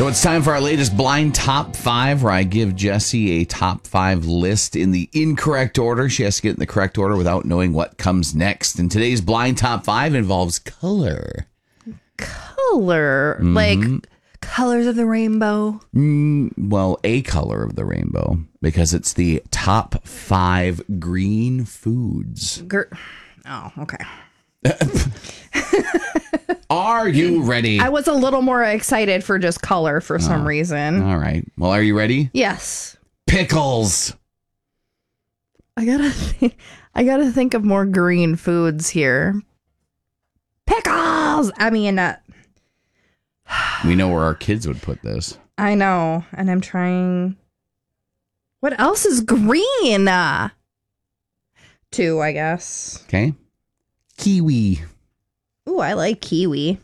So it's time for our latest blind top 5, where I give Jessie a top 5 list in the incorrect order. She has to get in the correct order without knowing what comes next. And today's blind top 5 involves color. Color? Like colors of the rainbow? Well, a color of the rainbow, because it's the top 5 green foods. Oh, okay. Are you ready? I was a little more excited for just color for some reason. All right. Well, are you ready? Yes. Pickles. I gotta think of more green foods here. Pickles. I mean, We know where our kids would put this. I know, and I'm trying. What else is green? 2, I guess. Okay. Kiwi. Ooh, I like kiwi.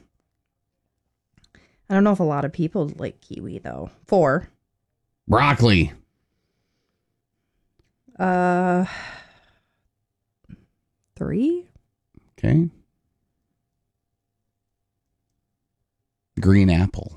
I don't know if a lot of people like kiwi though. 4. Broccoli. 3. Okay. Green apple.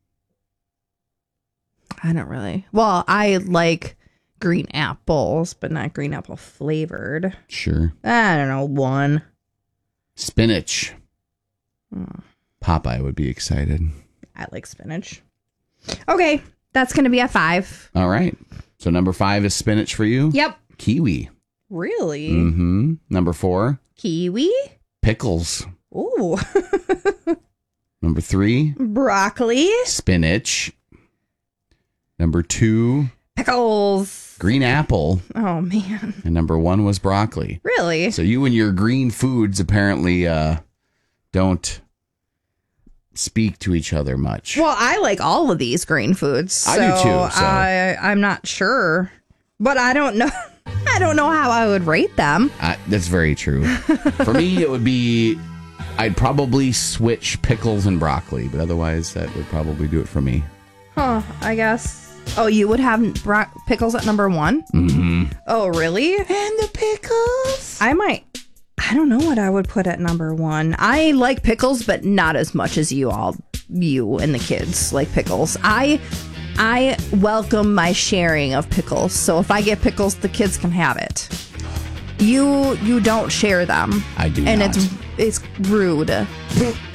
I don't really. Well, I like green apples, but not green apple flavored. Sure. I don't know. 1. Spinach. Popeye would be excited. I like spinach. Okay, that's going to be a 5. All right. So number 5 is spinach for you? Yep. Kiwi. Really? Mm-hmm. Number 4. Kiwi? Pickles. Ooh. Number 3. Broccoli? Spinach. Number 2. Pickles. Green apple. Oh, man. And number 1 was broccoli. Really? So you and your green foods apparently don't speak to each other much. Well, I like all of these green foods. I do too, so. I'm not sure, but I don't know. I don't know how I would rate them. That's very true. For me, it would be, I'd probably switch pickles and broccoli, but otherwise that would probably do it for me. Huh, I guess. Oh, you would have pickles at number 1? Mm-hmm. Oh, really? And the pickles. I don't know what I would put at number 1. I like pickles, but not as much as you and the kids like pickles. I welcome my sharing of pickles. So if I get pickles, the kids can have it. You don't share them. I do and not. it's rude.